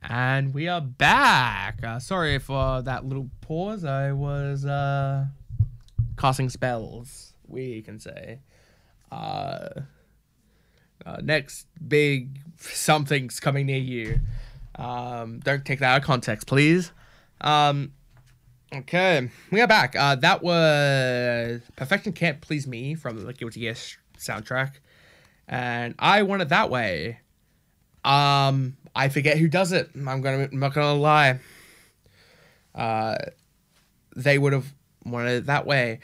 And we are back. Sorry for that little pause. I was casting spells, we can say. Next big something's coming near you. Don't take that out of context, please. Okay, we are back. That was Perfection Can't Please Me from the Guilty Gear soundtrack. And I want it that way. I forget who does it. I'm not gonna lie. They would have wanted it that way.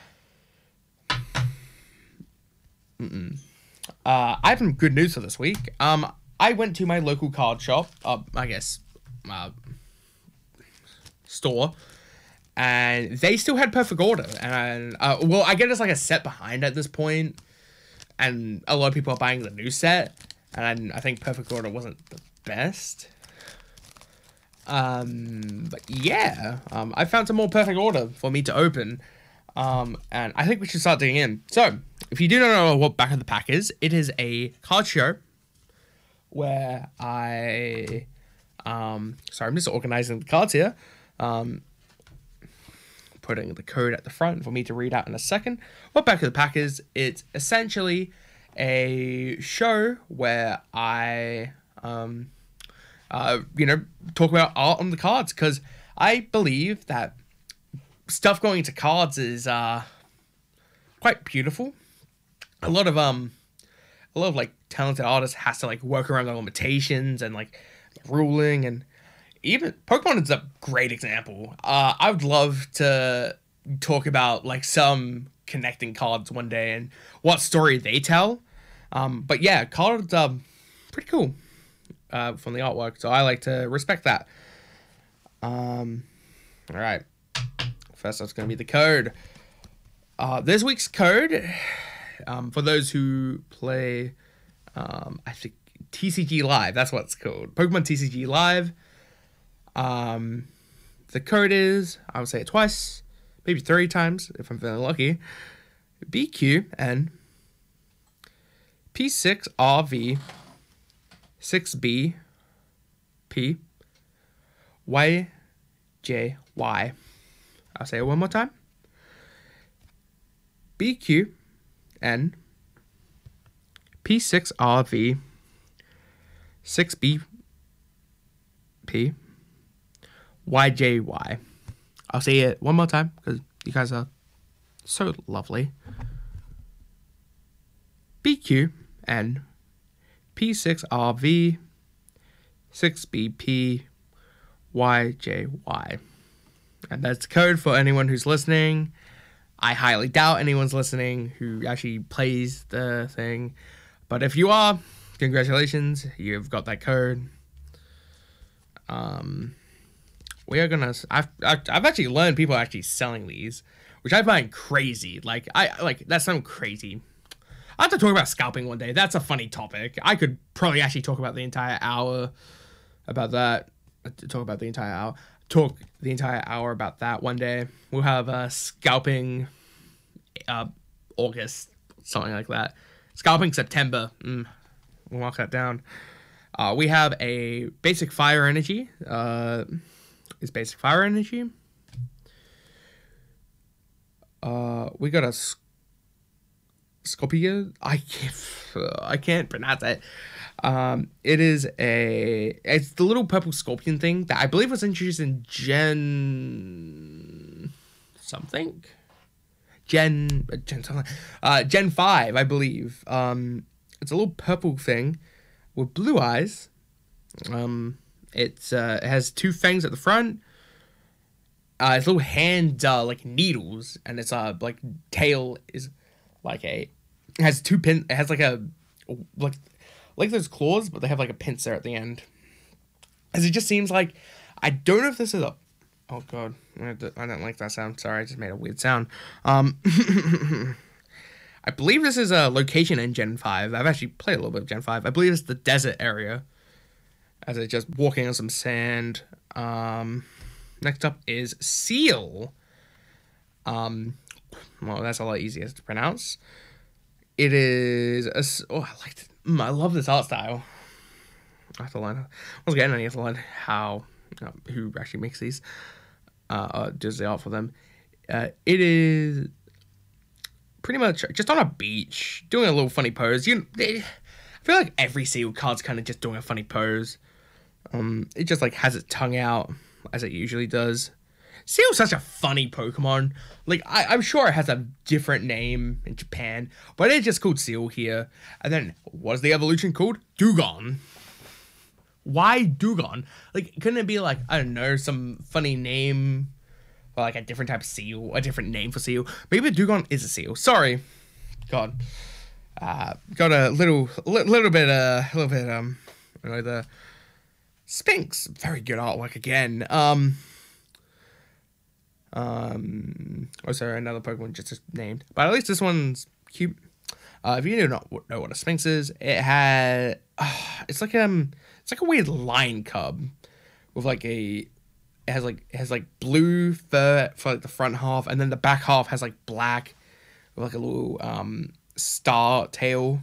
I have some good news for this week. I went to my local card shop, store, and they still had Perfect Order. And well, I get it's like a set behind at this point, and a lot of people are buying the new set. And I think Perfect Order wasn't the best. But yeah, I found some more Perfect Order for me to open. And I think we should start digging in. So, if you do not know what Back of the Pack is, it is a card show where sorry, I'm just organizing the cards here. Putting the code at the front for me to read out in a second. What Back of the Pack is, it's essentially a show where I, talk about art on the cards, because I believe that stuff going into cards is quite beautiful. A lot of like talented artists has to like work around the limitations and like ruling, and even Pokemon is a great example. I would love to talk about like some connecting cards one day and what story they tell. But yeah, cards are pretty cool from the artwork, so I like to respect that. All right. First, that's going to be the code. This week's code, for those who play, I think TCG Live, that's what it's called. Pokemon TCG Live. The code is, I would say it twice, maybe 3 times if I'm feeling lucky. BQN P6RV 6BP YJY. I'll say it one more time. BQN P6RV 6BP YJY. I'll say it one more time because you guys are so lovely. BQN P6RV 6BP YJY. And that's code for anyone who's listening. I highly doubt anyone's listening who actually plays the thing. But if you are, congratulations, you've got that code. We are gonna. I've actually learned people are actually selling these, which I find crazy. That's so crazy. I have to talk about scalping one day. That's a funny topic. I could probably actually talk about the entire hour about that. Talk the entire hour about that one day. We'll have scalping August, something like that. Scalping September. We'll mark that down. We have a basic fire energy. Is basic fire energy. We got a Scorpio. I can't pronounce it. It's the little purple scorpion thing that I believe was introduced in Gen 5, I believe. It's a little purple thing with blue eyes. It has 2 fangs at the front. Its little hand like needles, and its like tail is like it has 2 pins. It has like those claws, but they have like a pincer at the end. As it just seems like, I don't know if this is a, oh god, I don't like that sound. Sorry, I just made a weird sound. I believe this is a location in Gen 5. I've actually played a little bit of Gen 5. I believe it's the desert area, as it's just walking on some sand. Next up is Seal. Well, that's a lot easier to pronounce. It is I love this art style. I have to learn. Once again, I need to learn how who actually makes these. Does the art for them. It is pretty much just on a beach doing a little funny pose. I feel like every seal card's kind of just doing a funny pose. It just like has its tongue out as it usually does. Seal's such a funny Pokemon. Like, I'm sure it has a different name in Japan, but it's just called Seal here. And then, what is the evolution called? Dewgong. Why Dewgong? Like, couldn't it be like, I don't know, some funny name for like a different type of seal, a different name for seal? Maybe Dewgong is a seal. Sorry. God. Got a little bit, the Sphinx. Very good artwork again. Oh, sorry, another Pokemon just named, but at least this one's cute. If you do not know what a Sphinx is, it's like a weird lion cub with like it has blue fur for like the front half, and then the back half has like black with like a little star tail.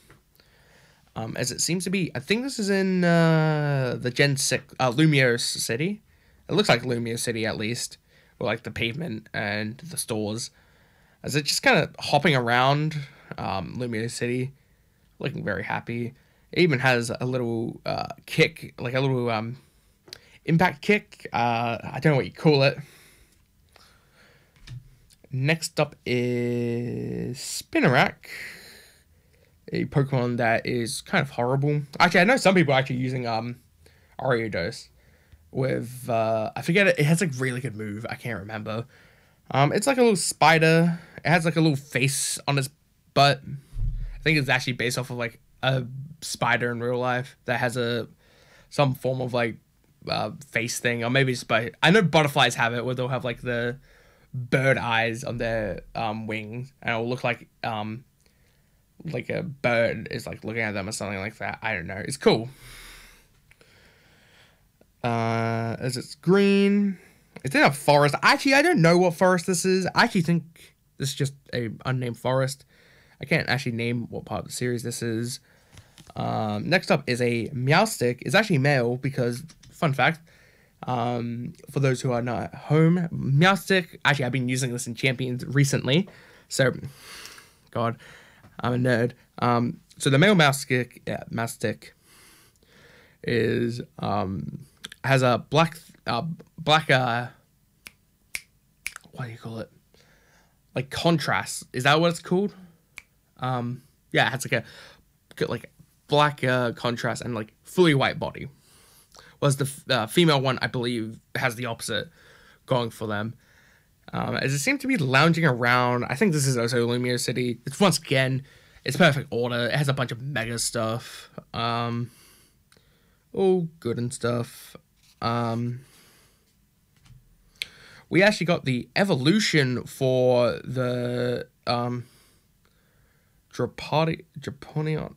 As it seems to be, I think this is in the Gen 6 Lumiose City. It looks like Lumiose City at least. Or like the pavement and the stores, as it's just kind of hopping around Lumiose City, looking very happy. It even has a little kick, like a little impact kick. I don't know what you call it. Next up is Spinarak, a Pokemon that is kind of horrible. Actually, I know some people are actually using Ariados. With I forget it has like really good move. I can't remember. It's like a little spider. It has like a little face on its butt. I think it's actually based off of like a spider in real life that has some form of like face thing, or maybe it's I know butterflies have it where they'll have like the bird eyes on their wings, and it'll look like a bird is like looking at them or something like that. I don't know. It's cool. As it's green. It's in a forest. Actually, I don't know what forest this is. I actually think this is just a unnamed forest. I can't actually name what part of the series this is. Next up is a Meowstic. It's actually male because, fun fact, for those who are not at home, Meowstic, actually I've been using this in Champions recently. So, God, I'm a nerd. So the male Meowstic is, has a black what do you call it? Like contrast. Is that what it's called? Yeah, it has like black contrast and like fully white body. Whereas the female one, I believe, has the opposite going for them. As it seems to be lounging around. I think this is also Lumiose City. It's once again, it's perfect order. It has a bunch of mega stuff. All good and stuff. We actually got the evolution for the Draponion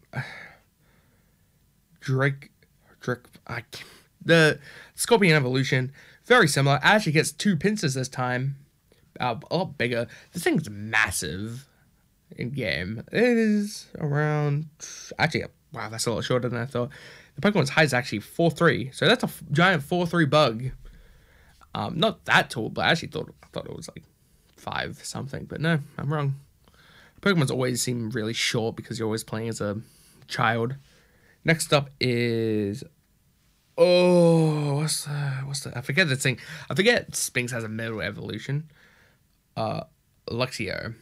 the Scorpion evolution. Very similar. It actually gets 2 pincers this time. A lot bigger. This thing's massive in game. It is around, actually, wow, that's a lot shorter than I thought. The Pokemon's height is actually 4'3", so that's a giant 4'3" bug. Not that tall, but I actually thought it was like 5 something, but no, I'm wrong. Pokemon's always seem really short because you're always playing as a child. Next up is, what's the I forget the thing. I forget Sphinx has a middle evolution. Luxio.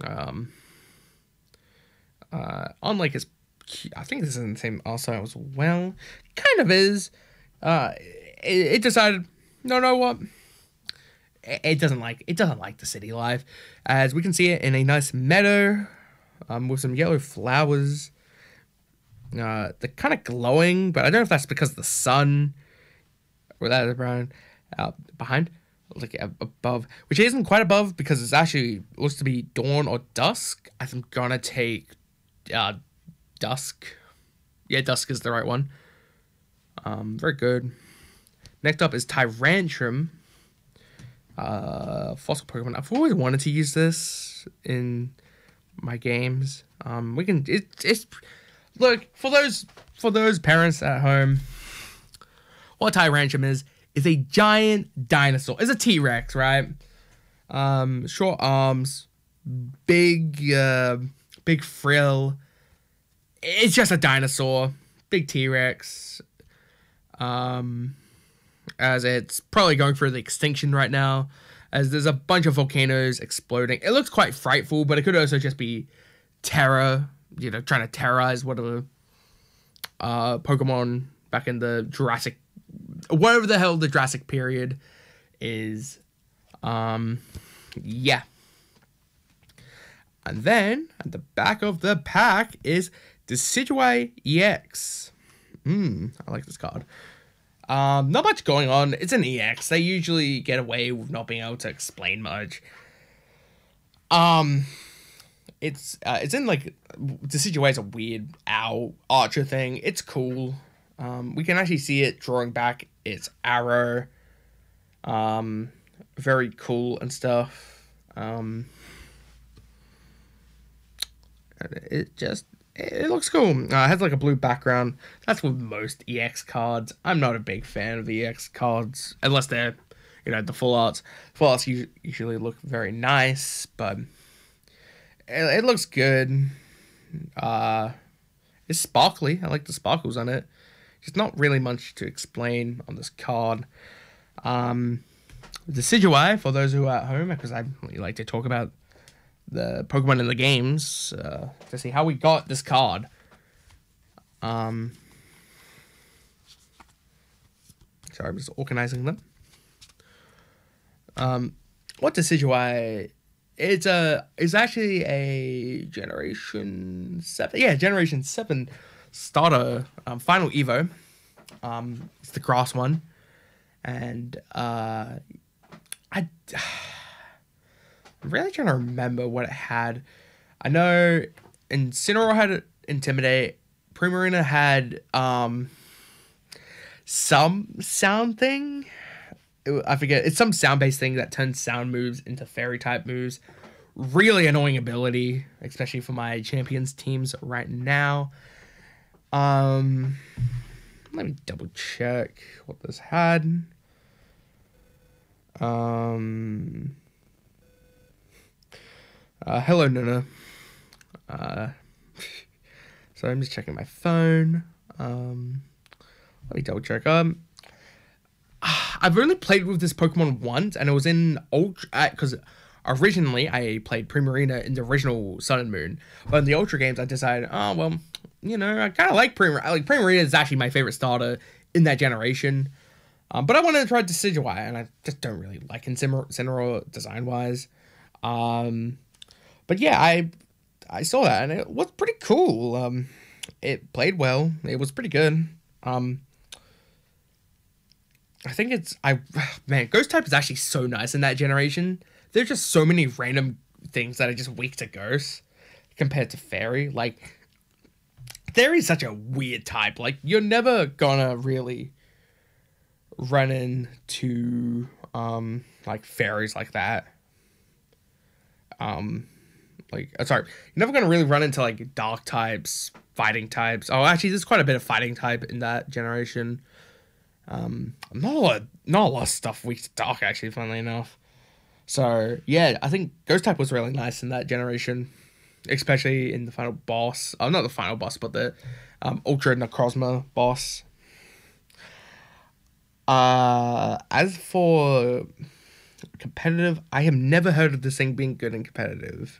Unlike his, I think this is in the same also as well. Kind of is. It decided, no, know what? It doesn't like the city life, as we can see it in a nice meadow, with some yellow flowers. They're kind of glowing, but I don't know if that's because of the sun or that is brown behind, like above, which isn't quite above because it's actually looks to be dawn or dusk. I'm gonna take dusk. Yeah, dusk is the right one. Very good. Next up is Tyrantrum. Fossil Pokemon. I've always wanted to use this in my games. It's look, for those parents at home, what Tyrantrum is a giant dinosaur. It's a T-Rex, right? Short arms, big frill. It's just a dinosaur, big T-Rex. As it's probably going through the extinction right now, as there's a bunch of volcanoes exploding. It looks quite frightful, but it could also just be terror, trying to terrorize whatever Pokemon back in the Jurassic, whatever the hell the Jurassic period is. Yeah. And then at the back of the pack is Decidueye EX. I like this card. Not much going on. It's an EX. They usually get away with not being able to explain much. It's in like Decidueye is a weird owl archer thing. It's cool. We can actually see it drawing back its arrow. Very cool and stuff. It looks cool. It has like a blue background. That's with most EX cards. I'm not a big fan of the EX cards, unless they're, the full arts. Full arts usually look very nice, but it looks good. It's sparkly. I like the sparkles on it. There's not really much to explain on this card. Decidueye, for those who are at home, because I really like to talk about the Pokemon in the games, to see how we got this card. Sorry, I'm just organizing them. What Decidueye? It's actually a Generation 7. Yeah, Generation 7 starter, Final Evo. It's the grass one. And I'm really trying to remember what it had. I know Incineroar had Intimidate. Primarina had some sound thing. I forget. It's some sound-based thing that turns sound moves into fairy-type moves. Really annoying ability, especially for my champions teams right now. Let me double-check what this had. Hello, Nuna. So I'm just checking my phone. Let me double check. I've only played with this Pokemon once, and it was in Ultra, because originally I played Primarina in the original Sun and Moon, but in the Ultra games I decided, I kind of like Primarina. Primarina is actually my favorite starter in that generation. But I wanted to try Decidueye, and I just don't really like Incineroar design-wise. But yeah, I saw that, and it was pretty cool. It played well. It was pretty good. I think Ghost type is actually so nice in that generation. There's just so many random things that are just weak to Ghost compared to Fairy. Like, Fairy is such a weird type. Like, you're never gonna really run into like fairies like that. You're never gonna really run into like dark types, fighting types. Oh, actually, there's quite a bit of fighting type in that generation. Not a lot of stuff weak to dark, actually, funnily enough. So yeah, I think Ghost type was really nice in that generation, especially in the final boss. Not the final boss, but the Ultra Necrozma boss. As for competitive, I have never heard of this thing being good in competitive.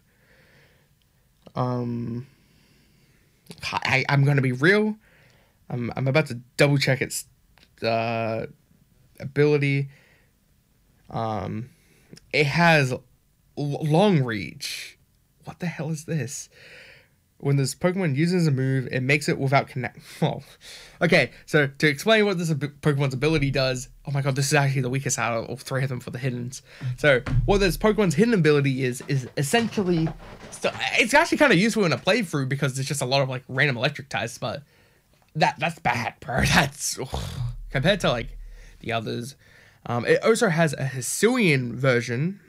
I'm gonna be real. I'm about to double check its ability. It has long reach. What the hell is this? When this Pokemon uses a move, it makes it without connect. Oh, okay. So to explain what this Pokemon's ability does, oh my god, this is actually the weakest out of three of them for the hiddens. So what this Pokemon's hidden ability is essentially, it's actually kind of useful in a playthrough because there's just a lot of like random electric types, but that's bad, bro. That's compared to like the others. It also has a Hisuian version.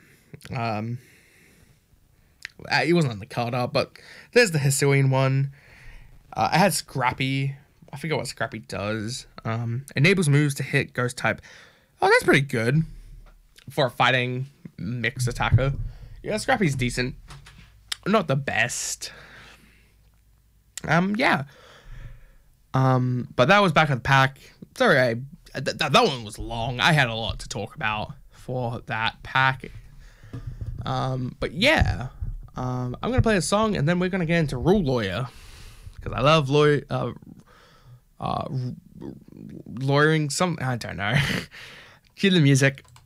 It wasn't on the card art, but there's the Hisuian one. I had Scrappy. I forget what Scrappy does. Enables moves to hit ghost type. Oh, that's pretty good for a fighting mix attacker. Yeah, Scrappy's decent. Not the best. Yeah. But that was back of the pack. Sorry, that one was long. I had a lot to talk about for that pack. But yeah. I'm gonna play a song and then we're gonna get into Rule Lawyer. Because I love lawyering some, I don't know. Cue the music.